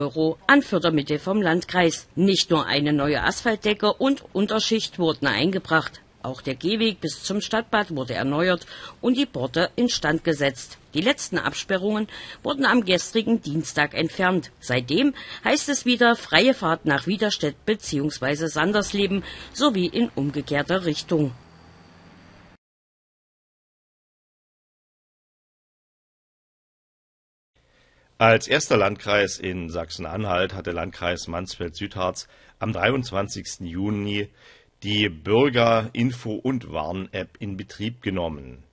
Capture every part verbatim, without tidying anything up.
Euro an Fördermittel vom Landkreis. Nicht nur eine neue Asphaltdecke und Unterschicht wurden eingebracht. Auch der Gehweg bis zum Stadtbad wurde erneuert und die Borte instand gesetzt. Die letzten Absperrungen wurden am gestrigen Dienstag entfernt. Seitdem heißt es wieder freie Fahrt nach Widerstedt bzw. Sandersleben sowie in umgekehrter Richtung. Als erster Landkreis in Sachsen-Anhalt hat der Landkreis Mansfeld-Südharz am dreiundzwanzigsten Juni die Bürger-Info- und Warn-App in Betrieb genommen.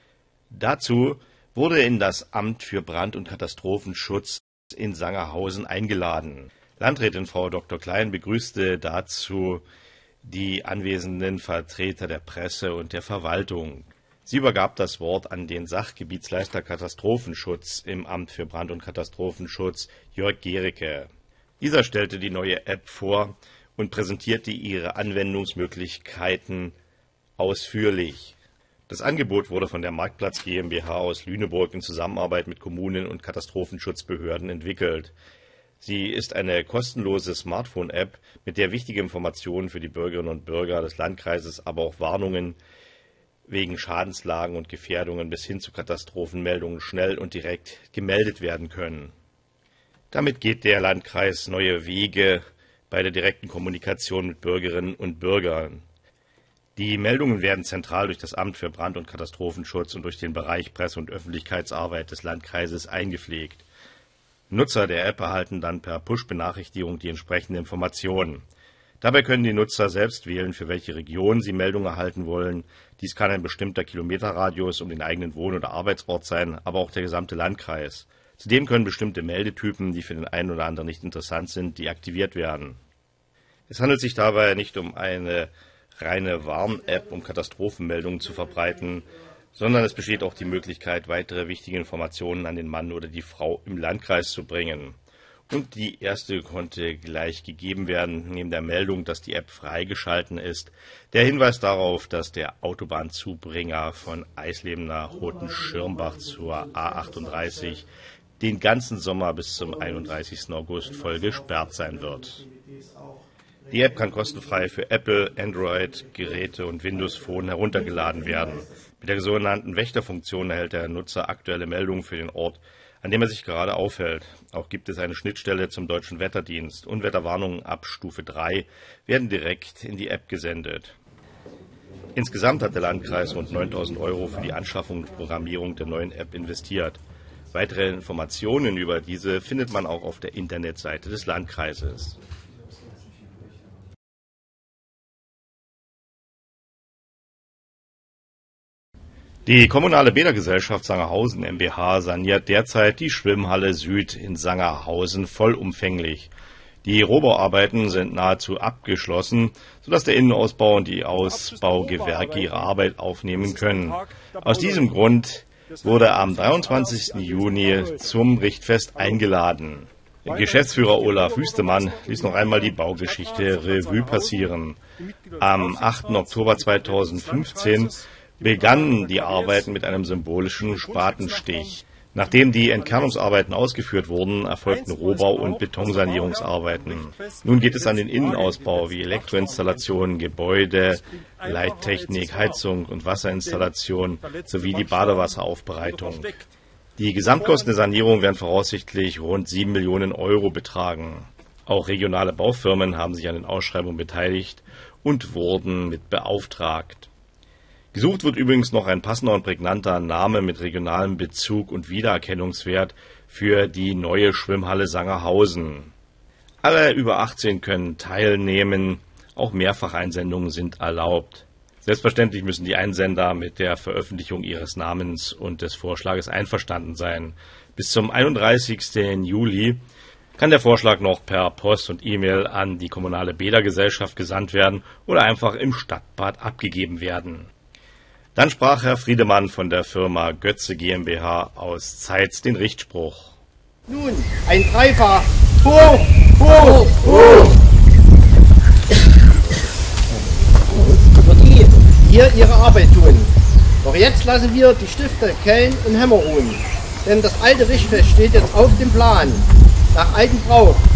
Dazu wurde in das Amt für Brand- und Katastrophenschutz in Sangerhausen eingeladen. Landrätin Frau Doktor Klein begrüßte dazu die anwesenden Vertreter der Presse und der Verwaltung. Sie übergab das Wort an den Sachgebietsleiter Katastrophenschutz im Amt für Brand- und Katastrophenschutz, Jörg Gericke. Dieser stellte die neue App vor und präsentierte ihre Anwendungsmöglichkeiten ausführlich. Das Angebot wurde von der Marktplatz GmbH aus Lüneburg in Zusammenarbeit mit Kommunen und Katastrophenschutzbehörden entwickelt. Sie ist eine kostenlose Smartphone-App, mit der wichtige Informationen für die Bürgerinnen und Bürger des Landkreises, aber auch Warnungen wegen Schadenslagen und Gefährdungen bis hin zu Katastrophenmeldungen schnell und direkt gemeldet werden können. Damit geht der Landkreis neue Wege bei der direkten Kommunikation mit Bürgerinnen und Bürgern. Die Meldungen werden zentral durch das Amt für Brand- und Katastrophenschutz und durch den Bereich Presse- und Öffentlichkeitsarbeit des Landkreises eingepflegt. Nutzer der App erhalten dann per Push-Benachrichtigung die entsprechenden Informationen. Dabei können die Nutzer selbst wählen, für welche Region sie Meldungen erhalten wollen. Dies kann ein bestimmter Kilometerradius um den eigenen Wohn- oder Arbeitsort sein, aber auch der gesamte Landkreis. Zudem können bestimmte Meldetypen, die für den einen oder anderen nicht interessant sind, deaktiviert werden. Es handelt sich dabei nicht um eine reine Warn-App, um Katastrophenmeldungen zu verbreiten, sondern es besteht auch die Möglichkeit, weitere wichtige Informationen an den Mann oder die Frau im Landkreis zu bringen. Und die erste konnte gleich gegeben werden, neben der Meldung, dass die App freigeschalten ist. Der Hinweis darauf, dass der Autobahnzubringer von Eisleben nach Roten-Schirmbach zur A achtunddreißig den ganzen Sommer bis zum einunddreißigsten August voll gesperrt sein wird. Die App kann kostenfrei für Apple, Android-Geräte und Windows Phone heruntergeladen werden. Mit der sogenannten Wächterfunktion erhält der Nutzer aktuelle Meldungen für den Ort, an dem er sich gerade aufhält. Auch gibt es eine Schnittstelle zum Deutschen Wetterdienst. Unwetterwarnungen ab Stufe drei werden direkt in die App gesendet. Insgesamt hat der Landkreis rund neuntausend Euro für die Anschaffung und Programmierung der neuen App investiert. Weitere Informationen über diese findet man auch auf der Internetseite des Landkreises. Die kommunale Bädergesellschaft Sangerhausen GmbH saniert derzeit die Schwimmhalle Süd in Sangerhausen vollumfänglich. Die Rohbauarbeiten sind nahezu abgeschlossen, sodass der Innenausbau und die Ausbaugewerke ihre Arbeit aufnehmen können. Aus diesem Grund wurde am dreiundzwanzigsten Juni zum Richtfest eingeladen. Geschäftsführer Olaf Wüstemann ließ noch einmal die Baugeschichte Revue passieren. Am achten Oktober zweitausendfünfzehn begannen die Arbeiten mit einem symbolischen Spatenstich. Nachdem die Entkernungsarbeiten ausgeführt wurden, erfolgten Rohbau- und Betonsanierungsarbeiten. Nun geht es an den Innenausbau wie Elektroinstallationen, Gebäude, Leittechnik, Heizung und Wasserinstallation sowie die Badewasseraufbereitung. Die Gesamtkosten der Sanierung werden voraussichtlich rund sieben Millionen Euro betragen. Auch regionale Baufirmen haben sich an den Ausschreibungen beteiligt und wurden mit beauftragt. Gesucht wird übrigens noch ein passender und prägnanter Name mit regionalem Bezug und Wiedererkennungswert für die neue Schwimmhalle Sangerhausen. Alle über achtzehn können teilnehmen, auch Mehrfacheinsendungen sind erlaubt. Selbstverständlich müssen die Einsender mit der Veröffentlichung ihres Namens und des Vorschlages einverstanden sein. Bis zum einunddreißigsten Juli kann der Vorschlag noch per Post und E-Mail an die kommunale Bädergesellschaft gesandt werden oder einfach im Stadtbad abgegeben werden. Dann sprach Herr Friedemann von der Firma Götze GmbH aus Zeitz den Richtspruch. Nun, ein Dreifach. Hoch, hoch, hoch. Für die hier ihre Arbeit tun. Doch jetzt lassen wir die Stifte, Kellen und Hämmer ruhen. Denn das alte Richtfest steht jetzt auf dem Plan. nach altem Brauch.